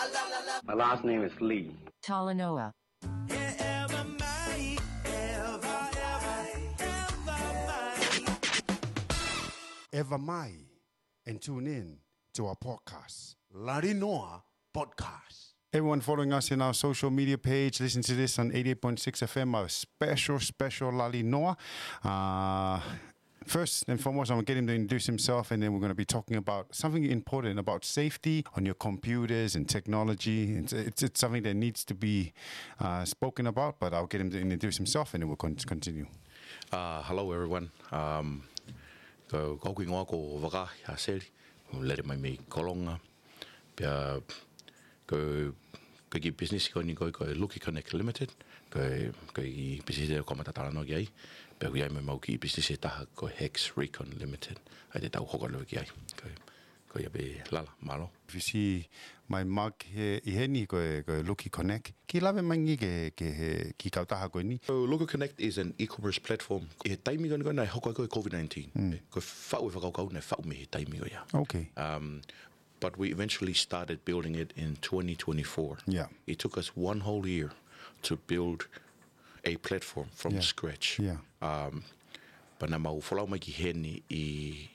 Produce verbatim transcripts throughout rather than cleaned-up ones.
My last name is Lee. Talanoa. Ever Mai, and tune in to our podcast, Lari Noa Podcast. Everyone following us in our social media page, listen to this on eighty-eight point six F M, our special, special Lali Noa. Uh, first and foremost, I'm going to get him to introduce himself, and then we're going to be talking about something important about safety on your computers and technology. It's, it's, it's something that needs to be uh, spoken about, but I'll get him to introduce himself, and then we'll con- continue. Uh, hello, everyone. Um, Ko ko ingoa ko waka ya seri lere mai me kolonga pia ko ko ki business ko ni ko ko Lucky Connect Limited ko ko ki business ko mata tala no gai pia ko ya me mau ki business ta ko Hex Recon Limited ai te tau hoko lo ki ai ko ko ya be lala malo. If you see my mug he i heni ko ko Lucky Connect ki lave mangi ke ke ki kautaha ko ni. So Lucky Connect is an e-commerce platform. E taimi ko na hoko ko COVID nineteen. Ko fa u fa ko na fa me he taimi ko ya. Okay. Um But we eventually started building it in twenty twenty-four. Yeah. It took us one whole year to build a platform from Yeah. scratch. Yeah. Um, but na mau whalau mai ki heni i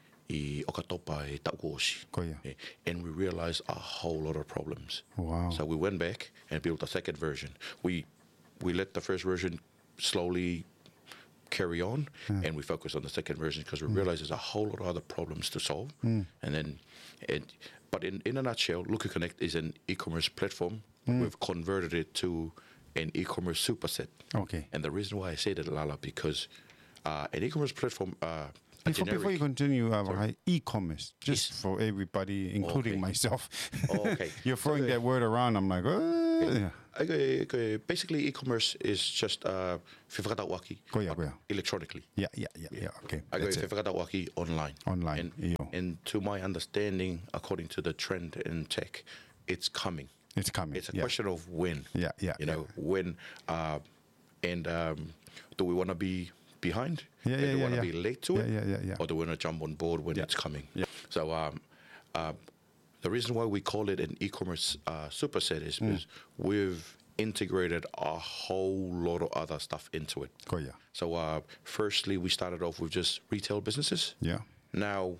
i okatopa e taukosi. Koia. And we realized a whole lot of problems. Wow. So we went back and built a second version. We we let the first version slowly carry on, Yeah. and we focused on the second version because we realized there's a whole lot of other problems to solve. Mm. And then, it, but in, in a nutshell, Lucky Connect is an e-commerce platform. We've converted it to an e-commerce superset. Okay. And the reason why I say that, Lala, because uh, an e-commerce platform, uh, a Before, generic, before you continue, uh, Sorry. e-commerce, just Yes. for everybody, including Okay. myself. Oh, okay. You're throwing Okay. that word around. I'm like, oh, yeah. Okay, okay. Basically, e-commerce is just uh, whiwhakatauaki Koia, koia. electronically. Yeah, yeah, yeah, yeah. Okay, I go that's it. whiwhakatauaki online. Online, And, iyo. and to my understanding, according to the trend in tech, it's coming. It's coming. It's a yeah. question of when. Yeah, yeah, You know, yeah. when. Uh, and um, do we want to be behind? Yeah, And yeah, do we yeah, want to yeah. be late to Yeah, it? yeah, yeah, yeah. Or do we want to jump on board when Yeah. it's coming? Yeah. So um, uh, the reason why we call it an e-commerce uh, superset is Mm. because we've integrated a whole lot of other stuff into it. Koia. So uh, firstly, we started off with just retail businesses. Yeah. Now,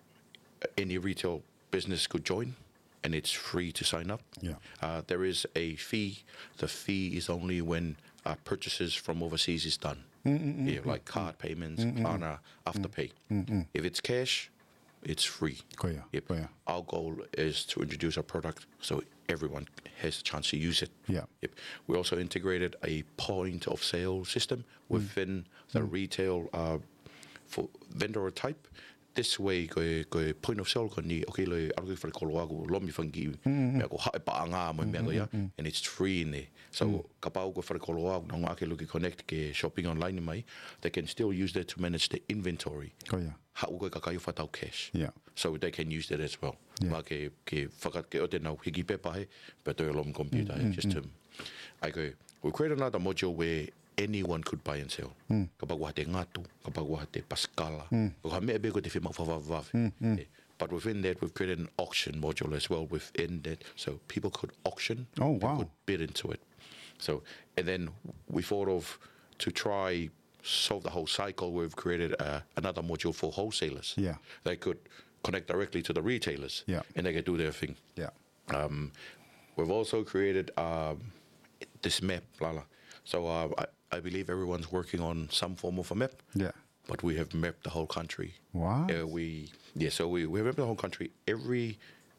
any retail business could join, and it's free to sign up. Yeah. Uh, there is a fee. The fee is only when uh, purchases from overseas is done. Yeah, like card payments, Klarna, Afterpay. If it's cash, it's free. Koia. Yep. Koia. Our goal is to introduce a product so everyone has a chance to use it. Yeah. Yep. We also integrated a point of sale system within the retail uh, for vendor type. This way, ko ko point of sale ko ni okay le aru fa ko lo ko lo mi fangi me ko ha pa nga mo me ko ya, and it's free in there. So ka pa ko fa ko lo no nga ke Lucky Connect ke shopping online mai, they can still use that to manage the inventory. Koia. Ha u ko ka kai fa tau cash. Yeah. So they can use that as well. Yeah. Ma ke ke whakat ke o te nau hiki pepa he, but te lom computer he, just to, I go, we create another module where anyone could buy and sell. Kapag wa te ngatu, kapag wa te paskala, ko ha mea be ko te whima whawawawhi. Eh, But within that, we've created an auction module as well within that, so people could auction, Oh, people wow. could bid into it. So, and then we thought of, to try solve the whole cycle, we've created uh, another module for wholesalers. Yeah. They could connect directly to the retailers, Yeah. and they could do their thing. Yeah. Um, we've also created um, this map, Lala. So uh, I, I believe everyone's working on some form of a map. Yeah. But we have mapped the whole country. Wow. Uh, we yeah, so we we have mapped the whole country. Every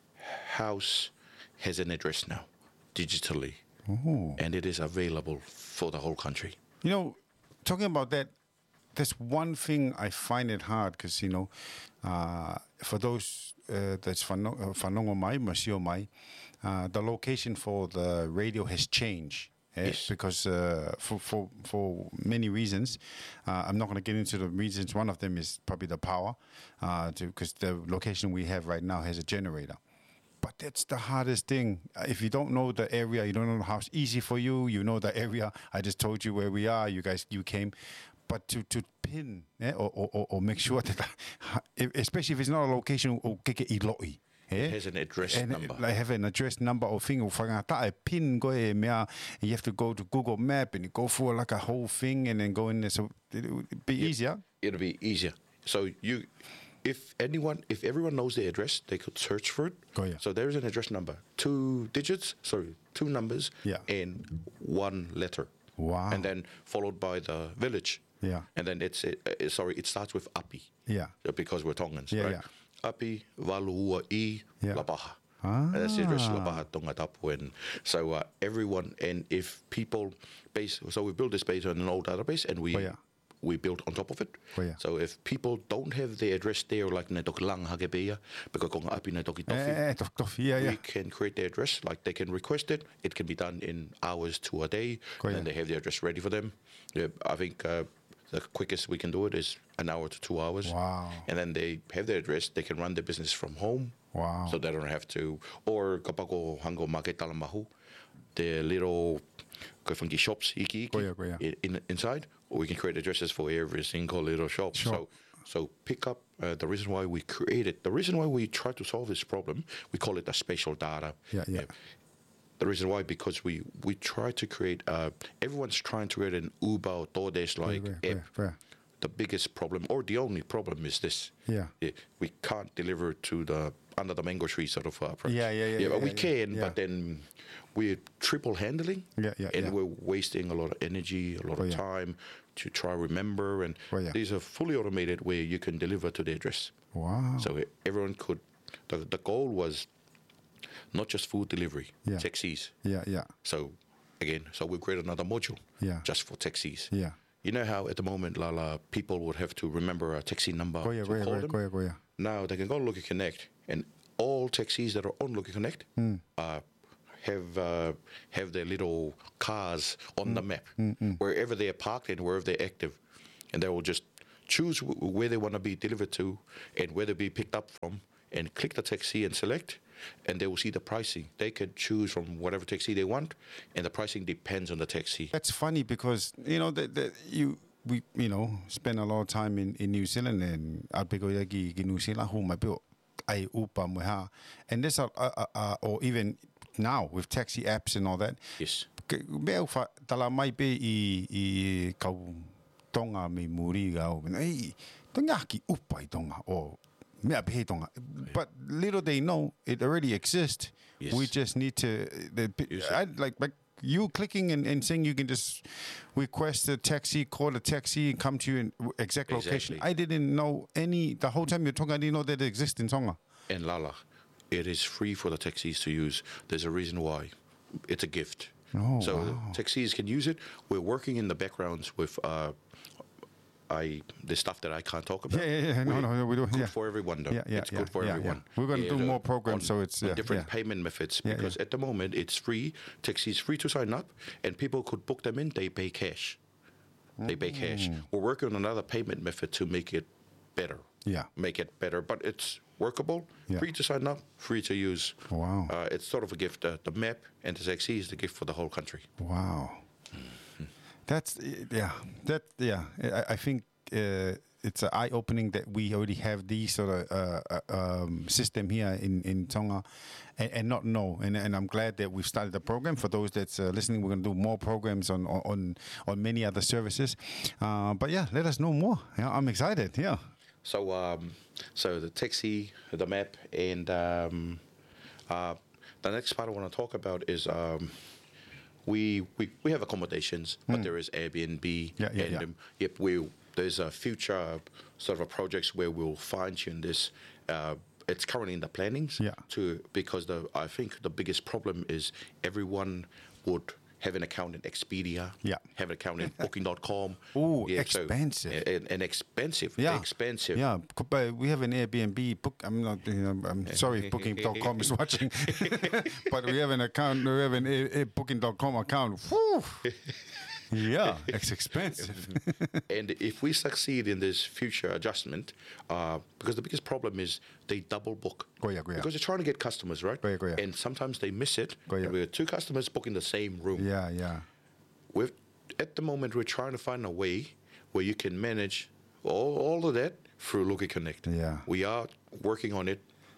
house has an address now, digitally, Oh. and it is available for the whole country. You know, talking about that, there's one thing I find it hard because, you know, uh, for those uh, that's whanongo mai, masio mai, uh, the location for the radio has changed. eh, Yes. Because uh, for, for for many reasons, uh, I'm not going to get into the reasons. One of them is probably the power, because the location we have right now has a generator. But that's the hardest thing. Uh, If you don't know the area, you don't know the house, easy for you. You know the area. I just told you where we are. You guys, you came. But to, to pin eh, or, or, or- or make sure that, if- especially if it's not a location, o keke i lo'i. Eh? It has an address and number. They have an address number or thing. Whakangata e pin go e mea. You have to go to Google Map and you go for like a whole thing and then go in there. So it would be Yeah. easier. It'll be easier. So you, if anyone, if everyone knows the address, they could search for it. Oh, yeah. So there's an address number, two digits, sorry, two numbers, Yeah. and one letter. Wow. And then followed by the village. Yeah. And then it's, uh, uh, sorry, it starts with Api. Yeah. uh, Because we're Tongans, Yeah, right? yeah. Api, Valua, I, Yeah. Lapaha. Ah. And that's the address, Lapaha, Tonga Tapu. And so uh, everyone, and if people base, so we built this based on an old database, and we Oh, yeah. we built on top of it. Oh, yeah. So if people don't have the address there, like ne toki lang hagebeia, because konga api ne toki tofi, Eh, tof, tof, yeah, yeah. we can create the address, like they can request it. It can be done in hours to a day, Oh, and yeah. they have the address ready for them. Yeah, I think uh, the quickest we can do it is an hour to two hours. Wow. And then they have their address, they can run their business from home. Wow. So they don't have to, or kapako hango make talamahu, the little go funky shops iki iki Oh, yeah, oh, yeah. i- in, inside, or we can create addresses for every single little shop. Sure. So so pick up uh, the reason why we created, the reason why we try to solve this problem, we call it the spatial data. Yeah, yeah. The reason why, because we we try to create, uh, everyone's trying to create an Uber or DoorDash like Where, app. where, where? The biggest problem, or the only problem, is this. Yeah. We can't deliver to the under the mango tree sort of uh, approach. Yeah, yeah, yeah, yeah, but we yeah, can, yeah. but then we're triple handling. Yeah, yeah, And yeah. we're wasting a lot of energy, a lot Oh, of yeah. time to try remember. And Oh, yeah. these are fully automated where you can deliver to the address. Wow. So everyone could. The, the goal was not just food delivery, Yeah. taxis. Yeah, yeah, So again, so we create another module Yeah. just for taxis. yeah. You know how at the moment, Lala, people would have to remember a taxi number Go yeah, to go yeah, call go yeah, them. go yeah, go yeah. Now they can go on Looky Connect, and all taxis that are on Looky Connect Hmm. uh, have uh, have their little cars on the Hmm. map, wherever they are parked and wherever they're active, and they will just choose w- where they want to be delivered to and where they be picked up from, and click the taxi and select, and they will see the pricing. They can choose from whatever taxi they want, and the pricing depends on the taxi. That's funny because you know that, that you we you know spend a lot of time in, in New Zealand and Alpego yaki ki New Zealand who my bill I upa mo ha, and this uh, uh, uh, or even now with taxi apps and all that. Yes. Me au fa tala mai pe i i kau tonga me muri ga o ei tonga ki upa i tonga o me ape tonga, but little they know it already exists. Yes. We just need to the, Use it. I, like like you clicking and, and saying you can just request a taxi, call a taxi, and come to you in exact location. Exactly. I didn't know any the whole time you're talking. I didn't know that it exists in Tonga. And Lala, it is free for the taxis to use. There's a reason why. It's a gift. Oh, so wow. taxis can use it. We're working in the backgrounds with uh, I the stuff that I can't talk about. Yeah, yeah, yeah. No, We- no, no, we don't- Good yeah. for everyone, though. Yeah, yeah, it's yeah, good for yeah, yeah. everyone. We're gonna do the- more programs, on- so it's, on yeah, different yeah. payment methods Yeah, because yeah. at the moment it's free. Taxi is free to sign up, and people could book them in. They pay cash. They pay cash. Mm. We're working on another payment method to make it better. Yeah. Make it better, but it's workable. Yeah. Free to sign up, free to use. Wow. Uh, it's sort of a gift. Uh, the map and the taxi is the gift for the whole country. Wow. That's yeah. That yeah. I, I think uh, it's eye opening that we already have these sort of uh, uh, um, system here in in Tonga, and, and not know. And, and I'm glad that we've started the program. For those that's uh, listening, we're going to do more programs on on on many other services. Uh, but yeah, let us know more. Yeah, I'm excited. Yeah. So, um, so the taxi, the map, and um, uh, the next part I want to talk about is um, we, we we have accommodations, but there is Airbnb. Yeah, yeah, and yeah. Um, yep, we there's a future sort of projects where we'll fine tune this. Uh, it's currently in the plannings. Yeah. To because the I think the biggest problem is everyone would have an account in Expedia. Yeah. Have an account in Booking dot com. Ooh, so- expensive. and, and expensive. Yeah, Expensive. Yeah, c- but we have an Airbnb book. I'm not. You know, I'm sorry if Booking dot com is watching, but we have an account. We have an a, a Booking dot com account. Whew. Yeah, it's expensive. And if we succeed in this future adjustment, uh, because the biggest problem is they double book. Go yeah, go yeah. Because they're trying to get customers, right? Go yeah, go yeah. And sometimes they miss it. Go yeah. And we have two customers booking the same room. Yeah, yeah. We've, at the moment, we're trying to find a way where you can manage all, all of that through Looky Connect. Yeah. We are working on it.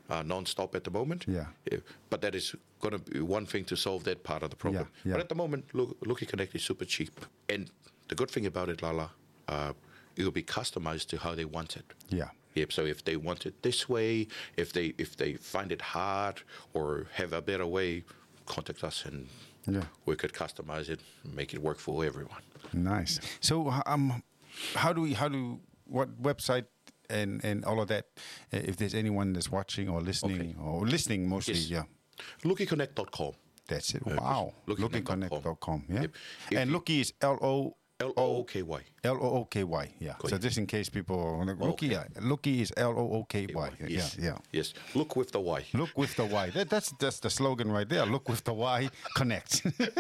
uh, non-stop at the moment. Yeah. Yeah, but that is going to be one thing to solve that part of the problem. Yeah, yeah. But at the moment, look, Looky Connect is super cheap. And the good thing about it, Lala, uh, it will be customized to how they want it. Yeah. Yep. So if they want it this way, if they if they find it hard or have a better way, contact us and Yeah. we could customize it, make it work for everyone. Nice. So, um, how do we? How do? What website and and all of that? uh, If there's anyone that's watching or listening Okay. or listening mostly, Yes. yeah. Looky Connect dot com. That's it. Uh, Wow. just Looky Connect dot com. Yeah. Yep. If And you- Looky is L O L O O K Y. L O O K Y. Yeah. Got So it. just in case people are like, Looky, Okay. yeah, Looky is L O O K Y. Yes. Yeah. Yeah. Yes. Look with the Y. Look with the Y. That, that's that's the slogan right there. Look with the Y. Connect.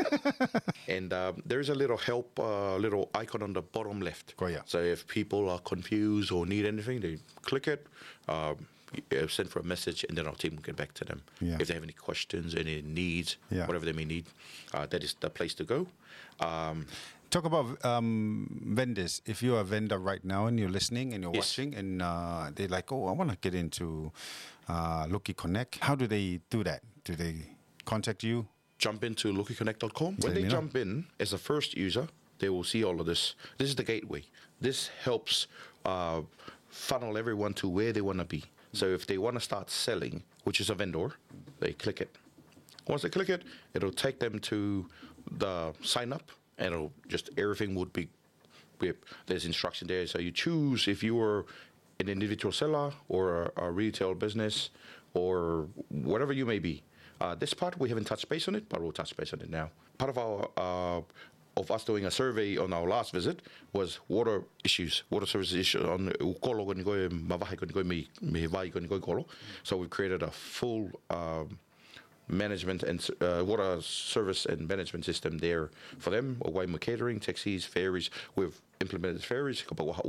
And um, there's a little help, uh, little icon on the bottom left. Oh, yeah. So if people are confused or need anything, they click it, um, uh, send for a message, and then our team will get back to them. Yeah. If they have any questions, any needs, Yeah. whatever they may need, uh, that is the place to go. Um, Talk about um, vendors. If you're a vendor right now and you're listening and you're Yes. watching and uh, they're like, oh, I want to get into uh, Looky Connect. How do they do that? Do they contact you? jump into looky connect dot com. When Let they me know. jump in as a first user, they will see all of this. This is the gateway. This helps uh, funnel everyone to where they want to be. So if they want to start selling, which is a vendor, they click it. Once they click it, it'll take them to the sign up, and it'll just everything would be. be- There's instruction there, so you choose if you are an individual seller or a, a retail business or whatever you may be. Uh, this part we haven't touched base on it, but we'll touch base on it now. Part of our uh, of us doing a survey on our last visit was water issues, water services issues on ukolo koni koe mavahe koni koe me me vai koni koe kolo. So we've created a full um, management and uh, water service and management system there for them. Waimea catering, taxis, ferries. We've implemented ferries.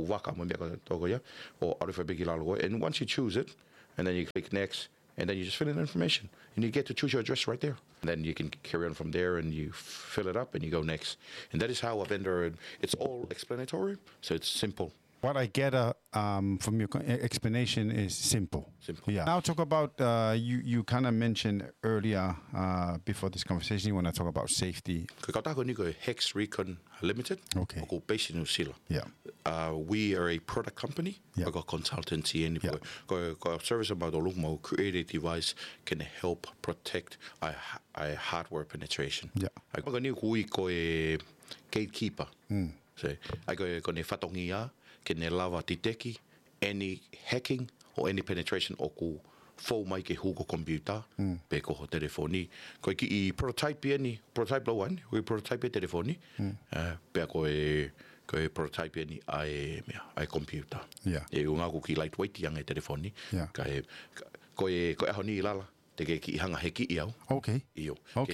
And once you choose it, and then you click next, and then you just fill in the information, and you get to choose your address right there. And then you can carry on from there, and you fill it up, and you go next. And that is how a vendor. It's all explanatory, so it's simple. What I get uh, um, from your co- explanation is simple. Simple. Yeah. Now talk about uh, you. You kind of mentioned earlier uh, before this conversation. You want to talk about safety. Ko kautako ni ko Hex Recon Limited. Okay. O ko Base New Zealand. Yeah. Uh, we are a product company. Yeah. Ko consultancy and Yeah. ko ko service about the mo creative device can help protect a, a hardware penetration. Yeah. Ai ko ni hui ko e gatekeeper. Mm. So ai ko ko ne fatongia ke ne lava titeki any hacking or any penetration o ku fo mai ke huko computer mm. pe ko ho telefoni ko ki i prototype ni prototype lo one we prototype telefoni mm. uh, pe ko e ko e prototype ni ai me ai computer Yeah. e unga ku ki lightweight yang e telefoni Yeah. ka e ko e ko e honi lala te ke ki hanga heki i au Okay. io Okay.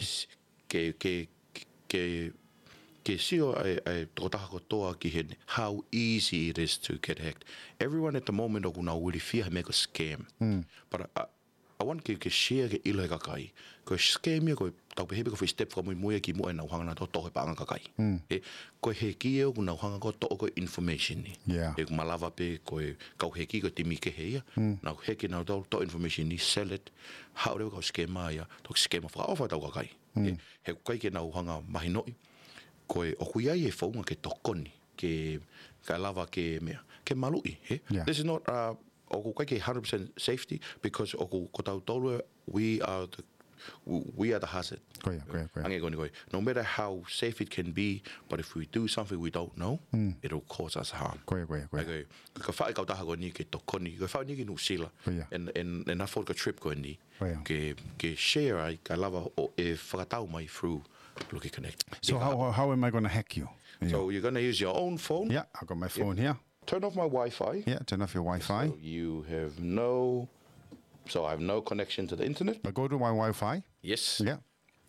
ke ke ke ke sio ai ai totaha kotoa ki he how easy it is to get hacked. Everyone at the moment oku na uri fia make a scam. Mm. But I, I want ke ke share ke ilo ka kai. Ko scam ia ko tau pe hebe ko step ko mo mo ki mo na hanga na to to he pa ka kai. Mm. E ko he ki e oku na hanga ko to ko information ni. Yeah. E malava pe ko ka he ki ko timi ke he ia. Mm. Na he ki na to to information ni sell it. How do ko scam ia? To scam fa ofa tau ka kai. Mm. E he kai ke na hanga mahinoi. Koe o kui ai e whaunga ke tokoni, ke ka lava ke mea, ke malui, he? Yeah. This is not, uh, o ku kai ke one hundred percent safety, because o ku kotau tolu, we are the, we are the hazard. Koia, koia, koia. Ange koni koe, no matter how safe it can be, but if we do something we don't know, mm. it'll cause us harm. Koia, koia, koia. Ai koe, ka whae kau taha koe ni ke tokoni, ka whae ni ke New Zealand, Koia. and, and, and I thought ka trip koe ni, Koia. ke, ke share ai, ka lava o e whakatau mai through Looky Connect. So how how am I going to hack you? So you're going to use your own phone. Yeah, I've got my phone here. Turn off my Wi-Fi. Yeah, turn off your Wi-Fi. So you have no. So I have no connection to the internet. I go to my Wi-Fi. Yes. Yeah,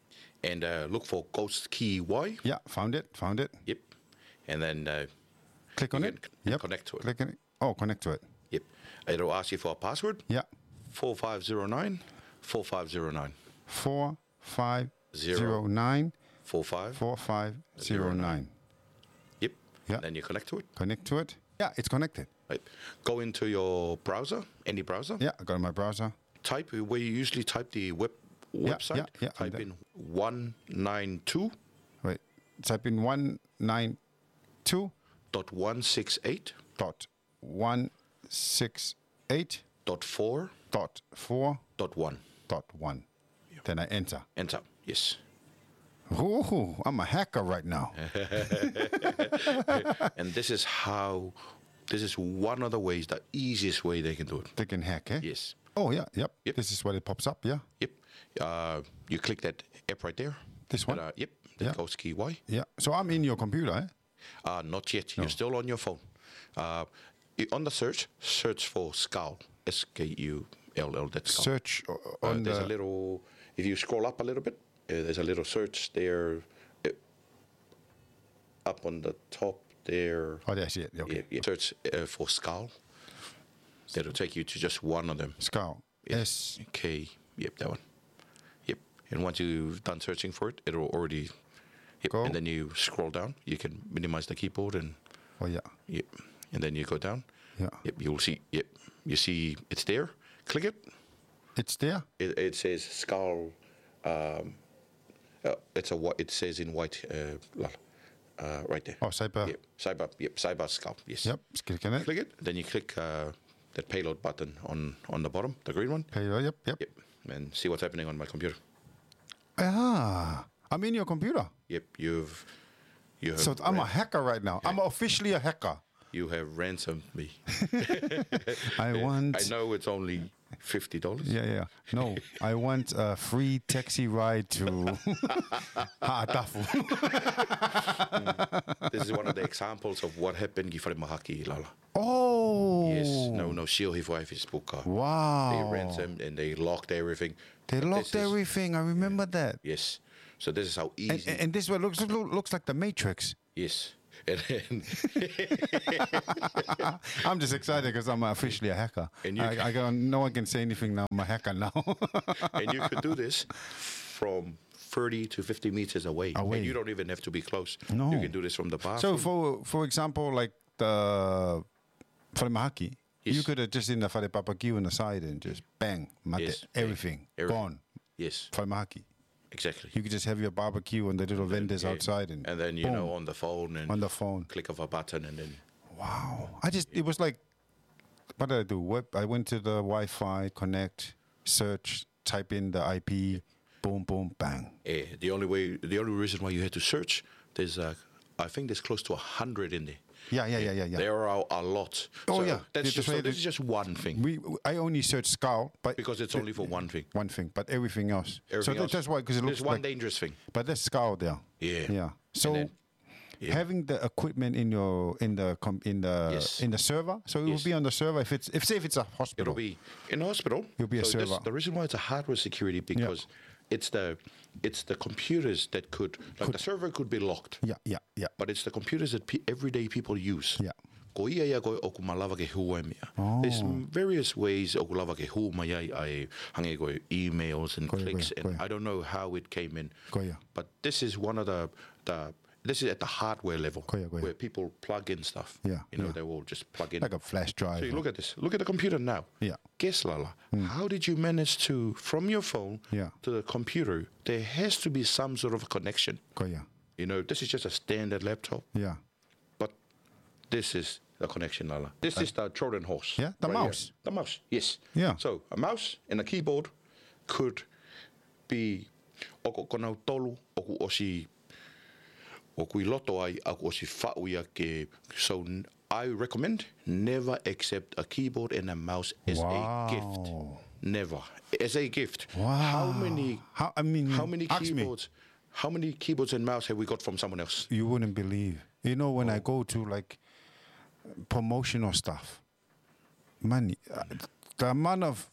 And uh, look for Ghost Key Y. yeah, found it, found it. Yep. And then uh, Click on you it. can Yep. connect to it. Click on it. Oh, connect to it. Yep. It'll ask you for a password. Yeah, Four five zero nine. Four five zero nine. four five Zero. zero nine Four five. four five zero nine. Yep. Yeah. And then you connect to it. Connect to it. Yeah, it's connected. Right. Go into your browser, any browser. Yeah, I got my browser. type where you usually type the web Yeah, website. yeah, yeah, Type and in one ninety-two Wait, type in one ninety-two dot one sixty-eight dot one sixty-eight dot four dot four dot one. dot one. Then I enter. Enter. Yes. Ooh, I'm a hacker right now. And this is how. This is one of the ways, the easiest way they can do it. They can hack, eh? Yes. Oh, yeah, yep. Yep. This is what it pops up, yeah? Yep. Uh, you click that app right there. This one? That, uh, yep. That Yeah. goes key Y. Yeah. So I'm in your computer, eh? Uh, not yet. You're still on your phone. Uh, i- on the search, search for Scowl. S K U L L. That's Scowl. Search o- Uh, on there's the... a little. If you scroll up a little bit, uh, there's a little search there. Uh, up on the top there. Oh, that's it. Okay. Yeah, yeah. Search uh, for Scowl. That'll take you to just one of them. Scowl. Yes. S. K. Yep, that one. Yep. And once you've done searching for it, it'll already. Yep. Go. And then you scroll down. You can minimize the keyboard and. Oh, yeah. Yep. And then you go down. Yeah. Yep. You'll see. Yep. You see it's there. Click it. It's there? It, it says Scowl. Um, uh, it's a whi- It says in white. Uh, lol, uh, right there. Oh, cyber. Yep. Cyber. Yep. Cyber Scowl. Yes. Yep. Just click on it. Click it. Then you click uh, that payload button on on the bottom, the green one. Pay, yep, yep. Yep. And see what's happening on my computer. Ah, I'm in your computer. Yep. You've. You have. So I'm a ran- hacker right now. I'm officially a hacker. You have ransomed me. I want... I know it's only fifty dollars. Yeah, yeah. No, I want a free taxi ride to Ha'atafu. This is one of the examples of what happened ki whare mahaki lala. Oh. Yes, no, no, shio hi whai Facebook ka. Wow. They ransomed and they locked everything. They But locked this is- everything. I remember that. Yes. So this is how easy. And, and, and this one looks loo- looks like the Matrix. yes. And then I'm just excited because I'm officially a hacker. And you I, I got, no one can say anything now. I'm a hacker now. and you could do this from thirty to fifty meters away. Away. And you don't even have to be close. No. You can do this from the bathroom. So for for example, like the Whalemahaki, you Yes. could have just in the Whare Papakiu on the side and just bang, mate, Yes. everything, Everything. gone. yes, Whalemahaki. exactly. You could just have your barbecue and the little vendors Yeah. outside and, And then, you boom, know, on the phone and on the phone. click of a button and then. Wow. I just, it was like, what did I do? Web, I went to the Wi-Fi, connect, search, type in the I P, boom, boom, bang. Eh, the only way, the only reason why you had to search, there's, uh, I think there's close to a hundred in there. Yeah, yeah, yeah, yeah, yeah. There are a lot. Oh, So yeah. That's The- just, the- so the- this is just one thing We, I only searched Scowl, but because it's only for one thing. one thing, but everything else. Everything so that, else. that's why, because it looks There's one like, dangerous thing. but there's Scowl there. Yeah. Yeah. So then- yeah. having the equipment in your in the com, in the Yes. in the server, so it Yes. will be on the server. If it's if say if it's a hospital, It'll be in a hospital. It'll be a so this- server. the reason why it's a hardware security because it's the it's the computers that could like the server could be locked, yeah, yeah, yeah. but it's the computers that pe- everyday people use. Yeah. Ko ia ia koe o ku malawa ke hua mea. Oh. There's various ways o ku lava ke hua mai ai ai hange koe emails and Koe, clicks koe, and koe. I don't know how it came in. Koe. But this is one of the the this is at the hardware level Koe, koe. where people plug in stuff. Yeah, You know, yeah. they will just plug in. Like a flash drive. So you look at this. Look at the computer now. Yeah. Guess, Lala, how did you manage to, from your phone Yeah. to the computer, there has to be some sort of a connection. Koe. You know, this is just a standard laptop, Yeah. but this is the connection, Lala. This is the Trojan horse. Yeah, the right here. mouse. The mouse, yes. Yeah. So a mouse and a keyboard could be oko konau tolu, oku osi oku i loto ai, aku osi whauia ke. So n- I recommend never accept a keyboard and a mouse as Wow. a gift. Never. As a gift. Wow. How many How I mean, how many ask me. keyboards how many keyboards and mouse have we got from someone else? You wouldn't believe. You know, Oh. when I go to like promotional stuff, money, uh, the amount of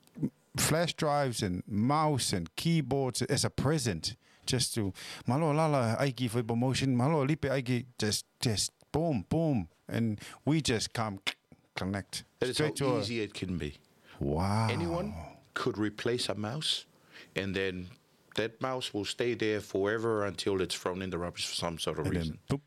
flash drives and mouse and keyboards as a present, just to malo lala aiki for promotion, malo lipe aiki, just just boom boom, and we just come connect That is straight how to easy it can be. a, wow. Anyone could replace a mouse, and then that mouse will stay there forever until it's thrown in the rubbish for some sort of and reason. then boop,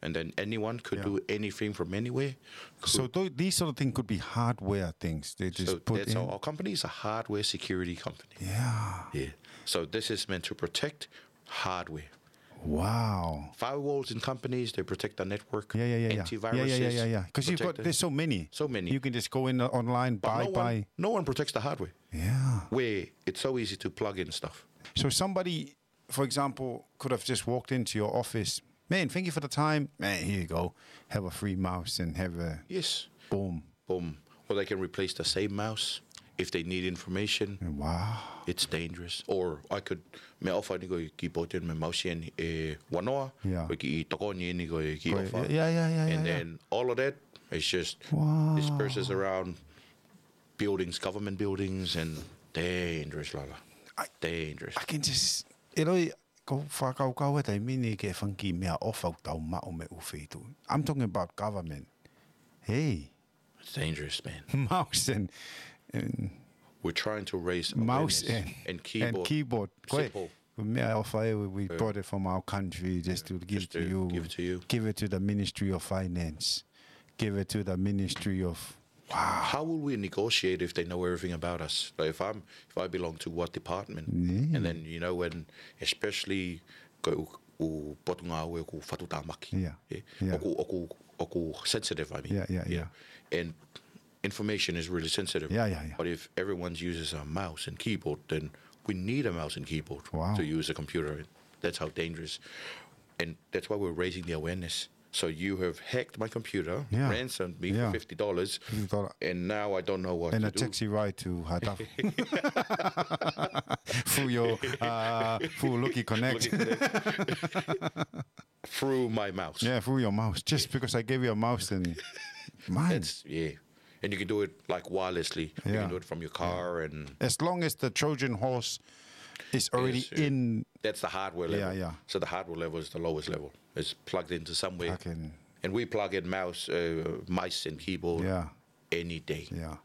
and then anyone could Yeah. do anything from anywhere. So th- these sort of things could be hardware things. They just So put that's in. our, our company is a hardware security company. Yeah. Yeah. So this is meant to protect hardware. Wow. Firewalls in companies, they protect the network. Yeah, yeah, yeah, yeah. Antiviruses. Yeah, yeah, yeah, yeah. Because you've got protect the- there's so many. So many. You can just go in uh, online, but buy, no buy. one, no one protects the hardware. Yeah. Where it's so easy to plug in stuff. So somebody, for example, could have just walked into your office. Man, thank you for the time. Man, here you go. Have a free mouse and have a Yes. boom. Boom. Or they can replace the same mouse if they need information. Wow. It's dangerous. Or I could me ofa ni ko ki poten me mouse ni e wanoa. Yeah. Ko ki toko ni ni ko ki Ko- ofa. yeah, yeah, yeah, yeah, And yeah. then all of that is just Wow. disperses around buildings, government buildings, and dangerous, lala. I- Dangerous. I can just, e roi, ko whakaukau e tai mini ke whanki mea ofau tau mao me uwhitu. I'm talking about government. Hey, It's dangerous, man. mouse and, and We're trying to raise mouse awareness and, and keyboard. And keyboard. Koe, Simple. mea ofa e, we brought it from our country just to give Just to to you. give it to you. Give it to the Ministry of Finance. Give it to the Ministry of... How will we negotiate if they know everything about us? Like if I'm, if I belong to what department, Yeah. and then you know when, especially ko o potunga au ko whatutamaki. Yeah. Yeah. Oku oku oku sensitive. I mean. Yeah, yeah, yeah. And information is really sensitive. Yeah, yeah, yeah. But if everyone uses a mouse and keyboard, then we need a mouse and keyboard Wow. to use a computer. That's how dangerous, and that's why we're raising the awareness. So you have hacked my computer, Yeah. ransomed me Yeah. for fifty dollars, fifty dollars. and now I don't know what And to a do. taxi ride to Hadafu. Through your, uh, through Lucky Connect. Through my mouse. Yeah, through your mouse. Just because I gave you a mouse and mine. That's, yeah. And you can do it like wirelessly. You Yeah. can do it from your car, and As long as the Trojan horse is already Yes, yeah. in, that's the hardware level. Yeah, yeah. So the hardware level is the lowest level. It's plugged into somewhere. I can, And we plug in mouse, uh, mice and keyboard yeah, any day. yeah.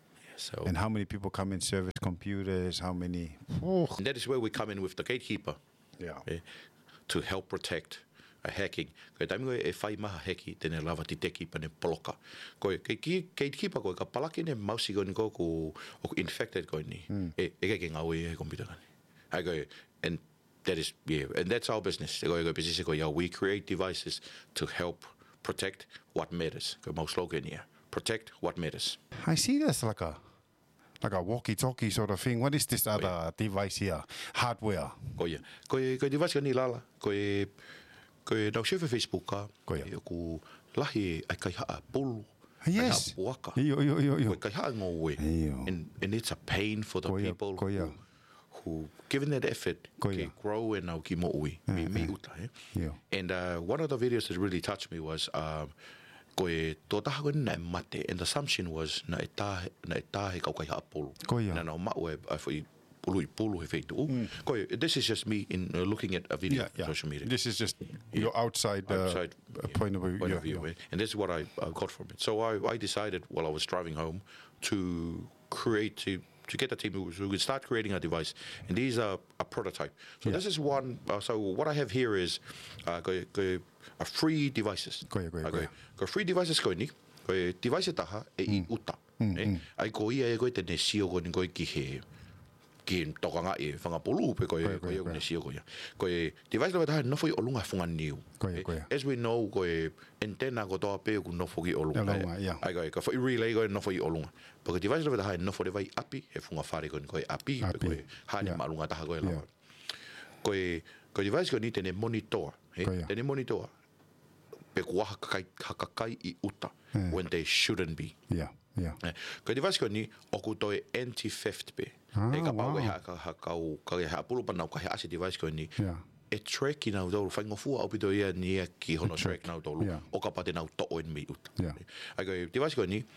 So And how many people come in service computers? How many? Oh. and that is where we come in with the gatekeeper. Yeah. eh, to help protect a hacking. Koe taimi koe e whai maha heki tēne lava ti teki pa ne poloka. Koe kei ki gatekeeper koe ka palaki ne mausi koe ni ko ko o infected koe ni. E e kei ngau e e computer kani. I go and that is yeah, and that's our business. Koe koe business koe yeah, we create devices to help protect what matters. Koe mau slogan here. Protect what matters. I see this like a like a walkie-talkie sort of thing. What is this other device here? Hardware. Koe ia. Koe koe device kani lala. Koe koe nau shefe Facebook ka. Koe ia. Koe ku lahi ai kai haa pulu. Yes. Kai haa puaka. Yo, yo, yo, yo. Koe kai haa ngō we. Iyo. And and it's a pain for the Koe ia, people koe ia. who, who given that effort Koe ke ia. grow and au ki mo ui. Me me uta, eh? Iyo. And uh, one of the videos that really touched me was um, koe tō taha koe na e mate, and the assumption was na e tahe, na e tahe kau kai haa pulu. Koe ia. Na nau mau e ai whai pulu i pulu he whaitu. Koe, this is just me in uh, looking at a video Yeah, on yeah. social media. This is just your outside, uh, Outside, uh, yeah, point of view. point yeah, of view, yeah. eh? And this is what I uh, got from it. So I, I decided while I was driving home to create to to get a team who, who would start creating a device, and these are a prototype. So Yeah. this is one. Uh, so what I have here is uh, go, go, a free devices. Ko ia, ko ia, Uh, ko go, ia. go free devices ko ni. Ko e device taha e i uta. Eh? Ai ko ia e ko te ne sio ko ni ko ki he ki tokanga e whanga polu pe ko Ko ia, e ko ko ia, e ko ia. ne sio ko ia. Ko e device lewa taha no foi olunga funga niu. Ko ia, Eh, ko ia. As we know, ko e antena ko toa pe ku no fogi olunga. Olunga, yeah. Ai ko e ka foi relay ko e no foi olunga. Porque device lewa taha no foi vai api e funga whare ko ni ko e api pe Api, ko e hani yeah. malunga taha ko e Yeah. lawa. Ko e ko device ko ni tene monitor. Eh? Ko ia. Tene monitor. Pe kua hakakai, hakakai i uta Yeah. when they shouldn't be. Yeah, yeah. Eh, Ko device ko ni oku toi anti-theft pe. Ah, e ka pau wow. e ha ka ha kau ka e ha pulu pa nau ka he ase device ko ni. Yeah. E track i nau tolu whaingo fua au pito ia ni e ki hono track nau tolu. Yeah. O ka pate nau to'o en mi uta. Yeah. Ai ko e device ko ni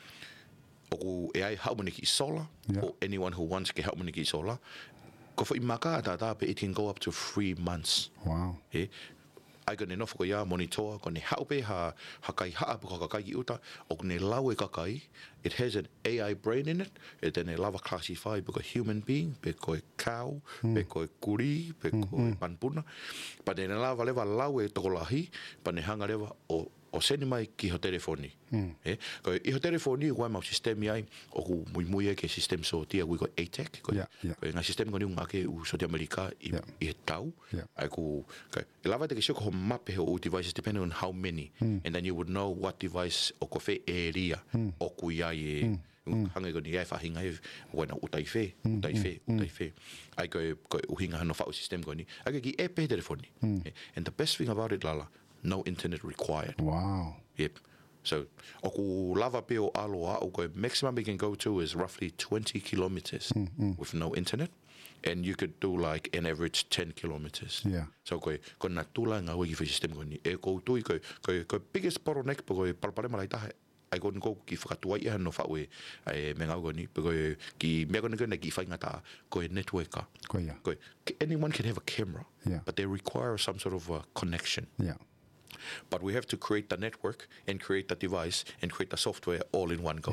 oku e ai haumaniki i solar Yeah. or anyone who wants ke haumaniki i solar. Ko fo i maka ta ta pe it can go up to three months. Wow. Eh? ai ko ne nofo ko ia monitor ko ne haupe ha ha kai ha ko ka kai uta o ne lawe ka kai. It has an A I brain in it. It then lava classify because human being, because cow, because kuri, because panpuna. But then lava leva lawe tokolahi, but ne hanga leva o o seni mai ki ho telefoni. Eh, ko i ho telefoni wa mau sistemi ai o ku mui mui ke sistem so tia we got A T E C ko. Ko nga sistem ko ni nga ke u so de America i i tau. Ai ku ko lava te ke sho ko mape ho devices depending on how many and then you would know what device o ko fe area o ku ia e hanga ko ni ai fa hinga e wana utai fe utai fe utai fe ai ko ko u hinga no fa o sistem ko ni ai ki e pe telefoni. And the best thing about it, Lala, no internet required. Wow. Yep. So, oku lava peo aloa, oku maximum we can go to is roughly twenty kilometers mm, mm. with no internet. And you could do like an average ten kilometers. Yeah. So, ko ko na tula nga wiki for system ko ni e ko tui ko ko ko biggest bottleneck ko palpale malai tahe. Ai ko ko ki whakatuai ia no whaue e me ngau ni ko ki me ko ni ki whainga ta ko network ka. Ko ia. Ko anyone can have a camera, yeah. but they require some sort of a connection. Yeah. But we have to create the network and create the device and create the software all in one go.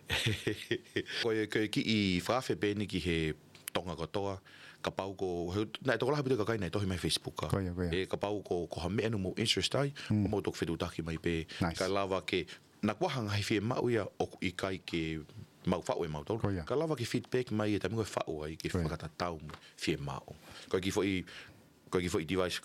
Ko ki I whawhe bēni ki he tonga katoa, ka pau ko, nai toko laha pita ka kai nei tohi mai Facebook ka. Koia, koia. E ka pau ko, ko ha mea anu mo interest ai, mm. o mo tok whetu taki mai pē. Nice. Ka lava ke, na kuahanga hai whie mau ia o I kai ke mau whau e mau tau. Koia. Ka lava ke feedback mai e tamingo e whau ai ke whakata tau whie mau. Ko ki fo I device,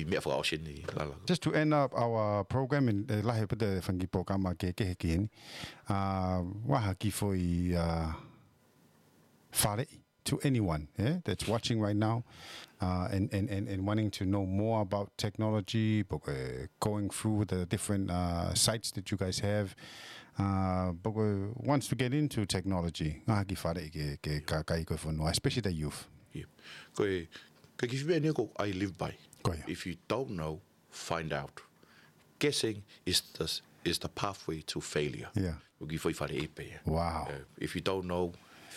just to end up our program in the lahe pute whangi pōkama ke ke heki heni, uh, waha ki fo I uh, whare to anyone yeah, that's watching right now uh, and, and, and, and wanting to know more about technology, going through the different uh, sites that you guys have, uh, wants to get into technology, waha ki whare ke, ke ka kai koe whanua, especially the youth. Yeah. Koe, I live by. If you don't know, find out. Guessing is the, is the pathway to failure. Yeah. Wow. Uh, if you don't know,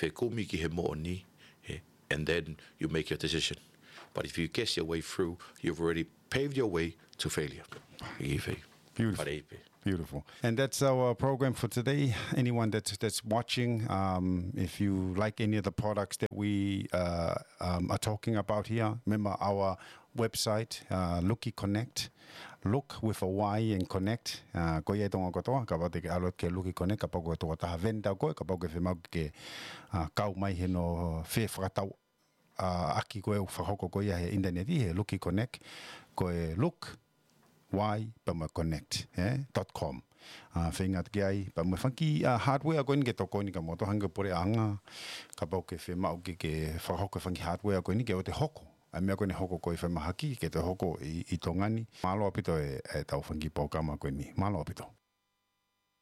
and then you make your decision. But if you guess your way through, you've already paved your way to failure. Beautiful. Beautiful. And that's our program for today. Anyone that's that's watching, um, if you like any of the products that we uh, um, are talking about here, remember our website, uh, Looky Connect. Look with a Y and connect. Ko ia tonga kotoa, ka wate ke alo ke Looky Connect, ka pau koe toa taha venda koe, ka pau koe whemau ke kau mai he no whe whakatau aki koe u whahoko koe ia he internet I he Looky Connect. Koe look, Y, pama connect, eh, dot com. Uh, whengat ke ai, pama whanki uh, hardware koe ni ke toko ni ka moto hanga pore anga, ka pau ke whemau ke ke whahoko whanki hardware koe ni ke o te hoko. A mea koe ni hoko koe whemahaki, ke te hoko I, I tongani. Malo apito e, e tau whanki pōkama koe ni. Malo apito.